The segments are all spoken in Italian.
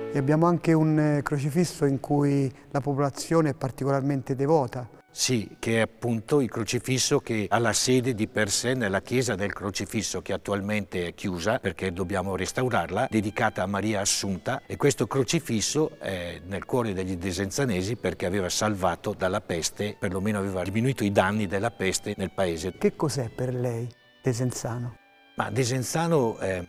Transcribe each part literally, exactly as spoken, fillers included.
E abbiamo anche un eh, crocifisso in cui la popolazione è particolarmente devota. Sì, che è appunto il crocifisso che ha la sede di per sé nella chiesa del crocifisso, che attualmente è chiusa perché dobbiamo restaurarla, dedicata a Maria Assunta, e questo crocifisso è nel cuore degli desenzanesi perché aveva salvato dalla peste, perlomeno aveva diminuito i danni della peste nel paese. Che cos'è per lei Desenzano? Ma Desenzano è...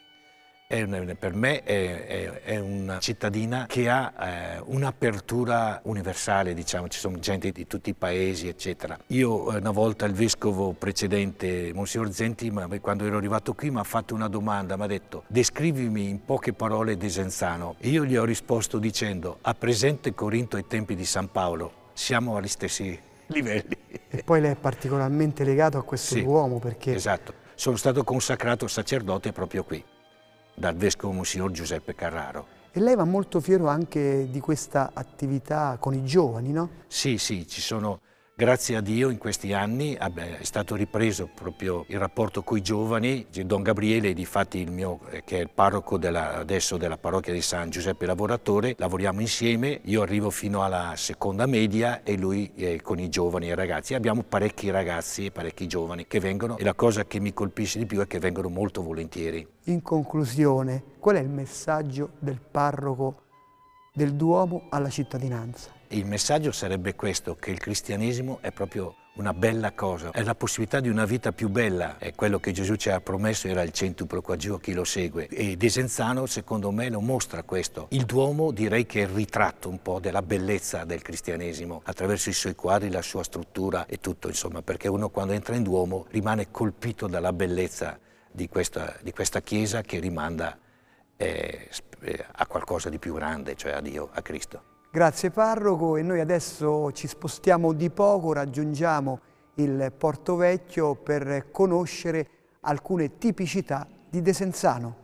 È un, per me è, è, è una cittadina che ha eh, un'apertura universale, diciamo, ci sono gente di tutti i paesi, eccetera. Io una volta il vescovo precedente, Monsignor Zenti, quando ero arrivato qui mi ha fatto una domanda, mi ha detto descrivimi in poche parole Desenzano. E io gli ho risposto dicendo ha presente Corinto ai tempi di San Paolo, siamo agli stessi livelli. E poi lei è particolarmente legato a questo sì, uomo perché... Esatto, sono stato consacrato sacerdote proprio qui, dal vescovo Monsignor Giuseppe Carraro. E lei va molto fiero anche di questa attività con i giovani, no? Sì, sì, ci sono, grazie a Dio in questi anni è stato ripreso proprio il rapporto con i giovani. Don Gabriele, difatti il mio, che è il parroco della, adesso della parrocchia di San Giuseppe Lavoratore, lavoriamo insieme, io arrivo fino alla seconda media e lui eh, con i giovani e i ragazzi. Abbiamo parecchi ragazzi e parecchi giovani che vengono e la cosa che mi colpisce di più è che vengono molto volentieri. In conclusione, qual è il messaggio del parroco del Duomo alla cittadinanza? Il messaggio sarebbe questo, che il cristianesimo è proprio una bella cosa, è la possibilità di una vita più bella, è quello che Gesù ci ha promesso, era il centuplo qua giù a chi lo segue, e Desenzano secondo me lo mostra questo. Il Duomo direi che è il ritratto un po' della bellezza del cristianesimo, attraverso i suoi quadri, la sua struttura e tutto, insomma, perché uno quando entra in Duomo rimane colpito dalla bellezza di questa, di questa chiesa che rimanda eh, a qualcosa di più grande, cioè a Dio, a Cristo. Grazie parroco, e noi adesso ci spostiamo di poco, raggiungiamo il Porto Vecchio per conoscere alcune tipicità di Desenzano.